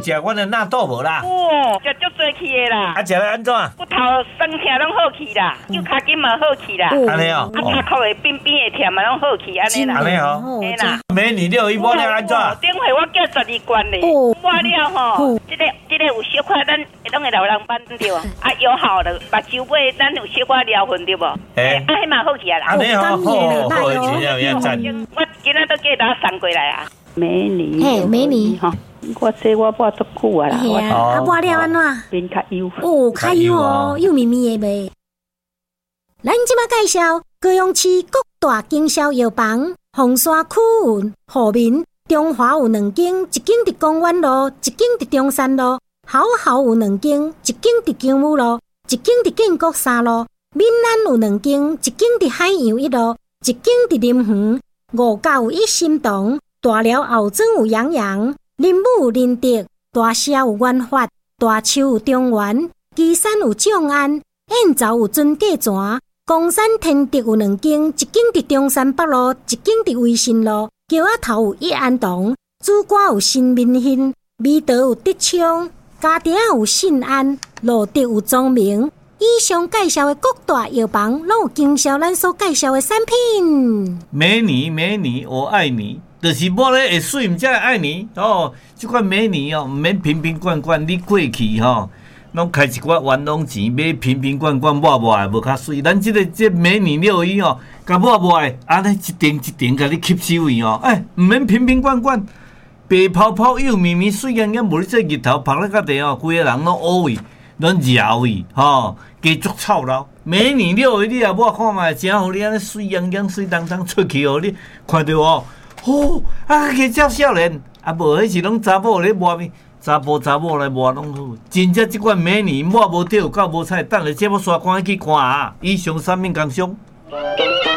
食阮的纳豆无啦？ 哦，食足多去的啦。 啊，食了安怎？ 骨头酸痛拢好去啦，脚脚筋嘛好去啦。 安尼哦。 啊，脚裤的边边的疼嘛拢好去，安尼啦。 安尼哦。 嘿啦。 美女6一摸了安怎？ 顶回我叫12罐嘞，摸了吼，这个有小可咱拢会老人斑对啊，有好的目睭尾咱有小可疗痕对无？哎，迄嘛好去啊啦。 安尼好，好，真正要赞。 我今仔都叫他送过来啊。美女， 嘿，美女哈，我说我抹足久啊啦， 啊，抹了安怎？ 面较油。 哦，较油哦，油绵绵的袂。咱即马介绍高雄市各大经销药房，凤山区域户民，中华有2间，一间伫公园路，一间伫中山路，好好有2间，一间伫金武路，一间伫建国3路，闽南有2间，一间伫海洋1路，一间伫林园，591新塘。大寮后庄有洋洋，林武有仁德，大社有元发，大树有中原，旗山有众安，燕巢有尊价泉，公山天德有2间，一间伫中山北路，一间伫威信路，桥仔头有益安堂，主歌有新民兴，美德有德昌，家庭有信安，路德有庄明。以上介绍的各大药房，拢有经销咱所介绍的产品。 美女，美女，我爱你。就是摸咧会水，毋才会爱你哦。即款美女哦，毋免瓶瓶罐罐，你过去吼，拢开一寡冤枉钱，买瓶瓶罐罐抹抹的无较水。咱即美女6一哦，甲抹抹的，安尼一定一定甲你吸收去哦。毋免瓶瓶罐罐，白泡泡又绵绵水眼眼，无你这日头晒咧到地哦，规个人拢乌胃，拢热胃吼，加足臭老。美女6一，你也抹看觅，真互你安尼水眼眼、水当当出去哦，你看到哦。去照少年，无迄是拢查某咧抹面，查甫来抹拢好。真正即款美女抹无对，有够无彩，等下节目刷看去看啊！以上3面工商。